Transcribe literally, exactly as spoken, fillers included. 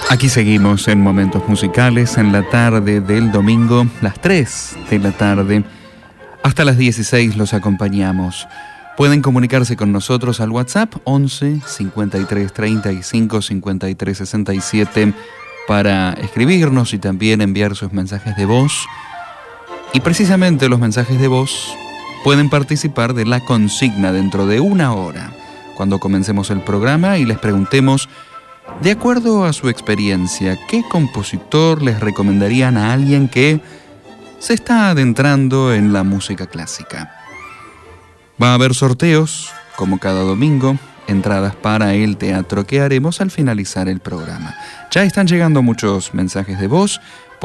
Aquí seguimos en Momentos Musicales en la tarde del domingo, las tres de la tarde. Hasta las dieciséis los acompañamos. Pueden comunicarse con nosotros al WhatsApp once cincuenta y tres treinta y cinco cincuenta y tres sesenta y siete para escribirnos y también enviar sus mensajes de voz. Y precisamente los mensajes de voz pueden participar de la consigna dentro de una hora, cuando comencemos el programa y les preguntemos, de acuerdo a su experiencia, ¿qué compositor les recomendarían a alguien que se está adentrando en la música clásica? Va a haber sorteos, como cada domingo, entradas para el teatro que haremos al finalizar el programa. Ya están llegando muchos mensajes de voz.